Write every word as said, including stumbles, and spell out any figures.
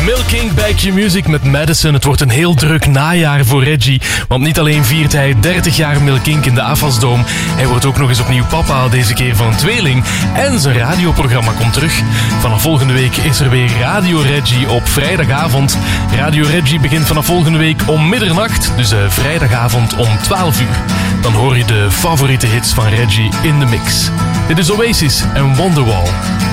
Milking Back Your Music met Madison. Het wordt een heel druk najaar voor Reggie. Want niet alleen viert hij dertig jaar Milkink in de Avasdome. Hij wordt ook nog eens opnieuw papa, deze keer van een tweeling. En zijn radioprogramma komt terug. Vanaf volgende week is er weer Radio Reggie op vrijdagavond. Radio Reggie begint vanaf volgende week om middernacht. Dus uh, vrijdagavond om twaalf uur. Dan hoor je de favoriete hits van Reggie in de mix. Dit is Oasis en Wonderwall.